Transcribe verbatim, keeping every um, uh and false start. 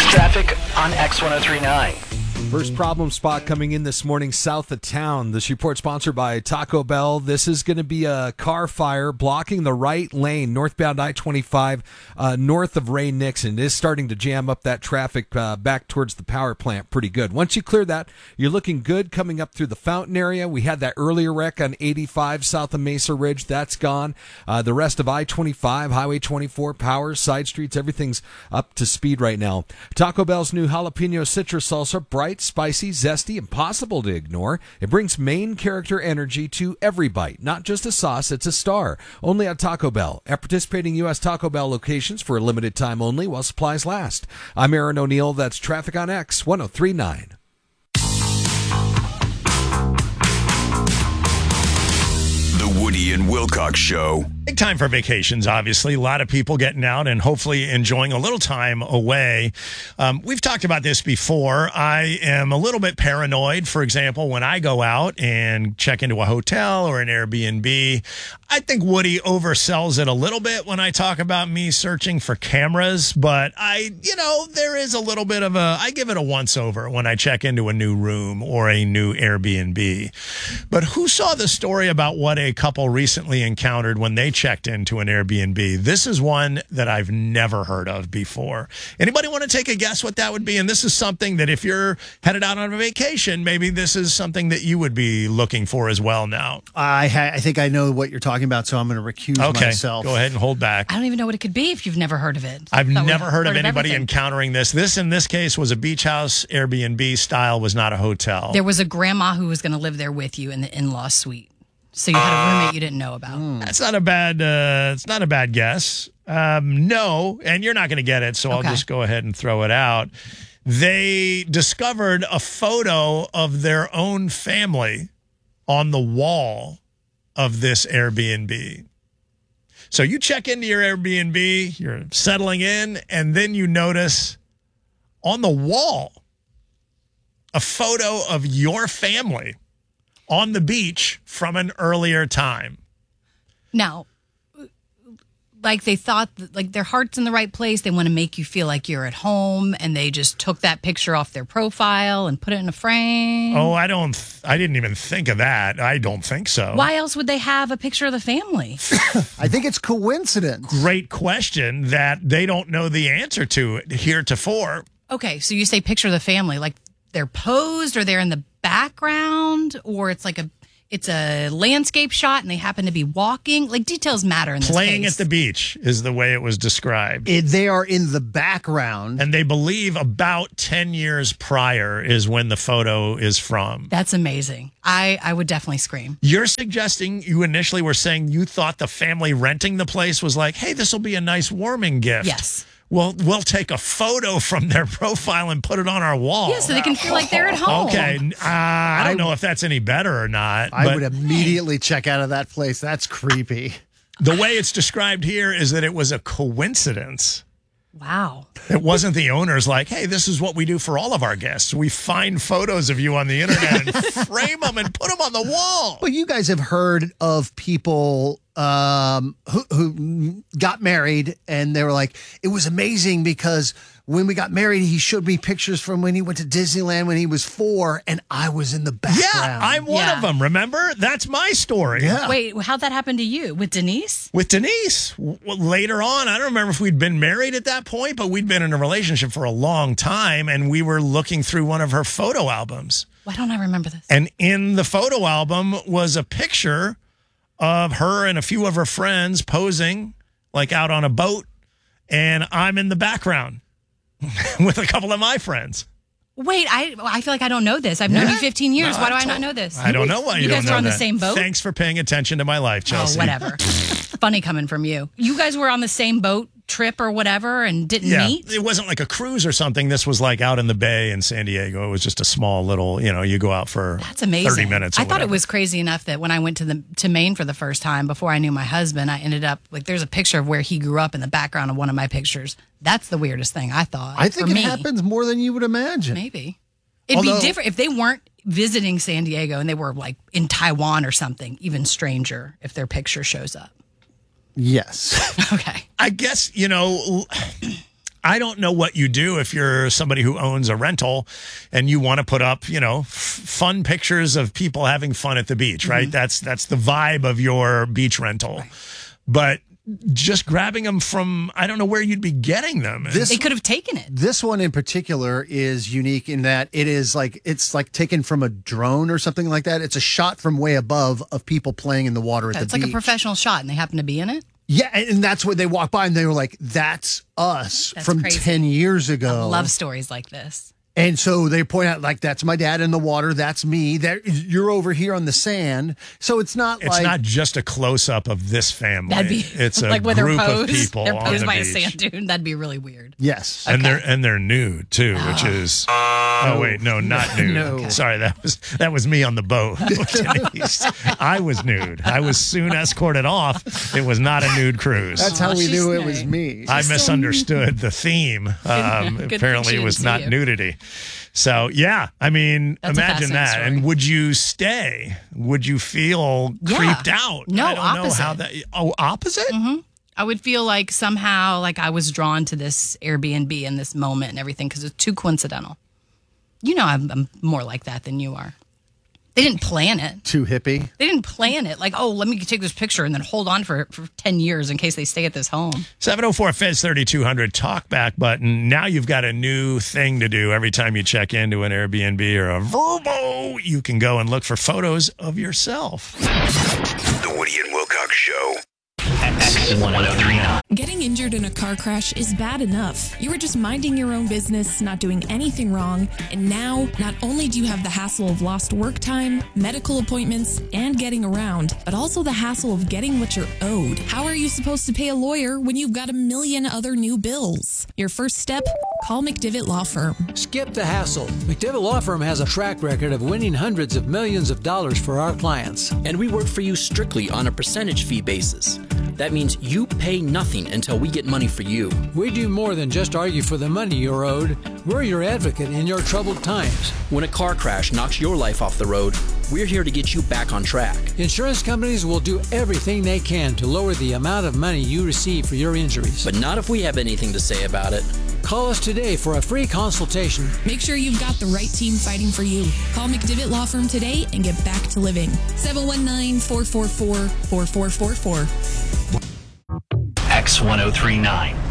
It's traffic on X ten thirty-nine. First problem spot coming in this morning south of town. This report sponsored by Taco Bell. This is going to be a car fire blocking the right lane, northbound I twenty-five, uh, north of Ray Nixon. It is starting to jam up that traffic uh, back towards the power plant pretty good. Once you clear that, you're looking good coming up through the Fountain area. We had that earlier wreck on eighty-five south of Mesa Ridge. That's gone. Uh, the rest of I twenty-five, Highway twenty-four, power, side streets, everything's up to speed right now. Taco Bell's new jalapeno citrus salsa, bright, spicy, zesty, impossible to ignore. It brings main character energy to every bite. Not just a sauce, it's a star. Only at Taco Bell. At participating U S Taco Bell locations for a limited time only while supplies last. I'm Aaron O'Neill. That's Traffic on X ten thirty-nine. The Woody and Wilcox Show. Big time for vacations, obviously. A lot of people getting out and hopefully enjoying a little time away. Um, we've talked about this before. I am a little bit paranoid. For example, when I go out and check into a hotel or an Airbnb, I think Woody oversells it a little bit when I talk about me searching for cameras. But I, you know, there is a little bit of a, I give it a once over when I check into a new room or a new Airbnb. But who saw the story about what a couple recently encountered when they checked into an Airbnb? This is one that I've never heard of before. Anybody want to take a guess what that would be? And this is something that if you're headed out on a vacation, maybe this is something that you would be looking for as well now. I ha- I think I know what you're talking about, so I'm going to recuse okay, myself. Go ahead and hold back. I don't even know what it could be if you've never heard of it. I've never heard, heard of of anybody everything. encountering this. This, in this case, was a beach house Airbnb style, was not a hotel. There was a grandma who was going to live there with you in the in-law suite. So you had a roommate you didn't know about. Mm. That's not a bad. Uh, it's not a bad guess. Um, no, and you're not going to get it, so Okay. I'll just go ahead and throw it out. They discovered a photo of their own family on the wall of this Airbnb. So you check into your Airbnb, you're settling in, and then you notice on the wall a photo of your family on the beach from an earlier time. Now, like they thought, that, like their heart's in the right place. They want to make you feel like you're at home, and they just took that picture off their profile and put it in a frame. Oh, I don't, th- I didn't even think of that. I don't think so. Why else would they have a picture of the family? I think it's coincidence. Great question that they don't know the answer to it heretofore. Okay, so you say picture of the family, like they're posed or they're in the background, or it's like a it's a landscape shot and they happen to be walking. Like details matter in this Playing case. at the beach is the way it was described. It, they are in the background. And they believe about ten years prior is when the photo is from. That's amazing. I, I would definitely scream. You're suggesting, you initially were saying you thought the family renting the place was like, hey, this will be a nice warming gift. Yes. Well, we'll take a photo from their profile and put it on our wall. Yeah, so they can feel like they're at home. Okay. Uh, I don't know if that's any better or not. I but would immediately check out of that place. That's creepy. the way it's described here is that it was a coincidence. Wow. It wasn't the owners like, hey, this is what we do for all of our guests. We find photos of you on the internet and frame them and put them on the wall. Well, you guys have heard of people um, who, who got married and they were like, it was amazing because when we got married, he showed me pictures from when he went to Disneyland when he was four and I was in the background. Yeah, I'm one Yeah. of them. Remember? That's my story. Yeah. Wait, how'd that happen to you? With Denise? With Denise. W- later on, I don't remember if we'd been married at that point, but we'd been in a relationship for a long time, and we were looking through one of her photo albums. Why don't I remember this? And in the photo album was a picture of her and a few of her friends posing, like out on a boat, and I'm in the background with a couple of my friends. Wait, I I feel like I don't know this. I've known Yeah? you fifteen years. No, Why do I I not told- know this? I don't know why you, You don't guys know were on the that. same boat? Thanks for paying attention to my life, Chelsea. Oh, whatever. Funny coming from you. You guys were on the same boat trip or whatever and didn't Yeah, meet? it wasn't like a cruise or something. This was like out in the bay in San Diego. It was just a small little, you know, you go out for That's amazing. thirty minutes. Or I thought it whatever. was crazy enough that when I went to the to Maine for the first time, before I knew my husband, I ended up like there's a picture of where he grew up in the background of one of my pictures. That's the weirdest thing I thought. I think for it me. happens more than you would imagine. Maybe. It'd Although- be different if they weren't visiting San Diego and they were like in Taiwan or something, even stranger if their picture shows up. Yes. Okay. I guess, you know, I don't know what you do if you're somebody who owns a rental and you want to put up, you know, f- fun pictures of people having fun at the beach, right? Mm-hmm. That's that's the vibe of your beach rental. Right. But just grabbing them from, I don't know where you'd be getting them. This, they could have taken it. This one in particular is unique in that it is like, it's like taken from a drone or something like that. It's a shot from way above of people playing in the water at yeah, the it's beach. It's like a professional shot and they happen to be in it? Yeah, and that's where they walked by and they were like, that's us that's from crazy. ten years ago. I love stories like this. And so they point out, like, that's my dad in the water. That's me. That you're over here on the sand. So it's not it's like. It's not just a close up of this family. That'd be, it's a like with group pose, of people they're on posed the by beach. a sand dune. That'd be really weird. Yes. And okay. they're and they're nude too, oh. which is oh wait, no, not nude. No. Okay. Sorry, that was that was me on the boat. I was nude. I was soon escorted off. It was not a nude cruise. That's how oh, we knew nice. It was me. I misunderstood the theme. Um, Good apparently, it was not you. nudity. So, yeah, I mean, That's imagine that. story. And would you stay? Would you feel yeah. creeped out? No, I don't opposite. know how that. Oh, opposite? Mm-hmm. I would feel like somehow like I was drawn to this Airbnb in this moment and everything because it's too coincidental. You know, I'm, I'm more like that than you are. They didn't plan it. Too hippie. They didn't plan it. Like, oh, let me take this picture and then hold on for, for ten years in case they stay at this home. seven oh four F E Z thirty-two hundred talkback button. Now you've got a new thing to do every time you check into an Airbnb or a Vrbo. You can go and look for photos of yourself. The Woody and Wilcox Show. X one oh three nine. Getting injured in a car crash is bad enough. You were just minding your own business, not doing anything wrong, and now not only do you have the hassle of lost work time, medical appointments, and getting around, but also the hassle of getting what you're owed. How are you supposed to pay a lawyer when you've got a million other new bills? Your first step? Call McDivitt Law Firm. Skip the hassle. McDivitt Law Firm has a track record of winning hundreds of millions of dollars for our clients. And we work for you strictly on a percentage fee basis. That means you pay nothing until we get money for you. We do more than just argue for the money you're owed. We're your advocate in your troubled times. When a car crash knocks your life off the road, we're here to get you back on track. Insurance companies will do everything they can to lower the amount of money you receive for your injuries. But not if we have anything to say about it. Call us today for a free consultation. Make sure you've got the right team fighting for you. Call McDivitt Law Firm today and get back to living. seven one nine, four four four, four four four four. X one oh three nine.